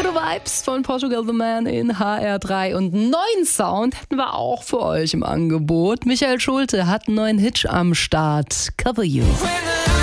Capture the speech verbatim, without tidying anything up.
Gute Vibes von Portugal the Man in H R drei. Und neuen Sound hätten wir auch für euch im Angebot. Michael Schulte hat einen neuen Hit am Start. Cover You.